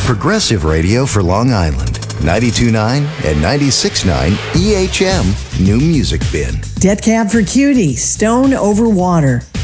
Progressive radio for Long Island. 92.9 and 96.9 EHM New Music Bin. Dead Cab for Cutie, Stone Over Water.